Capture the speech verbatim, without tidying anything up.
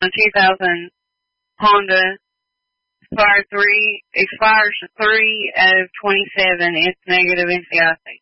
two thousand Honda Expire three, expires three of twenty-seven. It's negative N C I C.